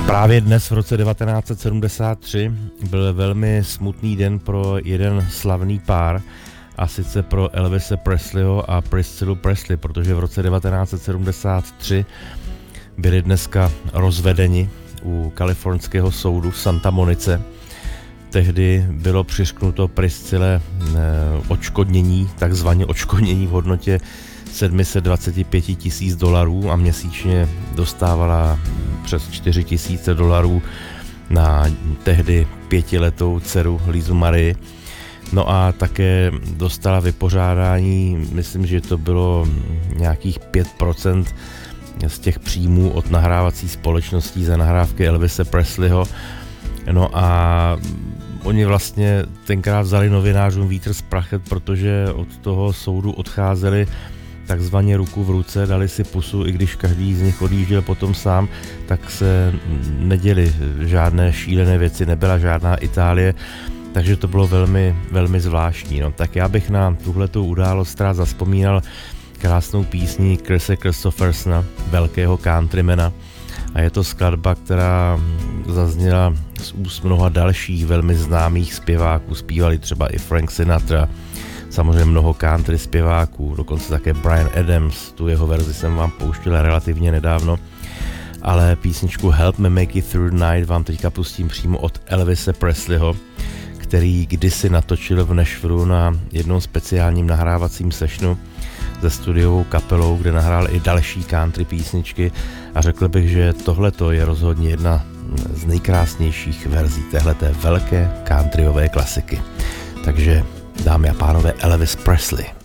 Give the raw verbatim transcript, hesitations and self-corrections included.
Právě dnes v roce devatenáct set sedmdesát tři byl velmi smutný den pro jeden slavný pár, a sice pro Elvise Presleyho a Priscilu Presley, protože v roce devatenáct set sedmdesát tři byli dneska rozvedeni u kalifornského soudu v Santa Monice. Tehdy bylo přiřknuto Priscile odškodnění, takzvané odškodnění v hodnotě sedm set dvacet pět tisíc dolarů a měsíčně dostávala přes čtyři tisíce dolarů na tehdy pětiletou dceru Lizu Marii. No a také dostala vypořádání, myslím, že to bylo nějakých pět procent z těch příjmů od nahrávací společností za nahrávky Elvise Presleyho. No a oni vlastně tenkrát vzali novinářům vítr z prachet, protože od toho soudu odcházeli takzvaně ruku v ruce, dali si pusu, i když každý z nich odjížděl potom sám, tak se neděli žádné šílené věci, nebyla žádná Itálie, takže to bylo velmi, velmi zvláštní. No, tak já bych na tuhletu událost rád zazpomínal krásnou písní Krise Kristoffersona, velkého countrymana, a je to skladba, která zazněla z úst mnoha dalších velmi známých zpěváků, zpívali třeba i Frank Sinatra, samozřejmě mnoho country zpěváků, dokonce také Bryan Adams, tu jeho verzi jsem vám pouštěl relativně nedávno, ale písničku Help Me Make It Through the Night vám teďka pustím přímo od Elvise Presleyho, který kdysi natočil v Nashvillu na jednom speciálním nahrávacím sessionu se studiovou kapelou, kde nahrál i další country písničky, a řekl bych, že tohleto je rozhodně jedna z nejkrásnějších verzí téhleté velké countryové klasiky. Takže dámy a pánové, Elvis Presley.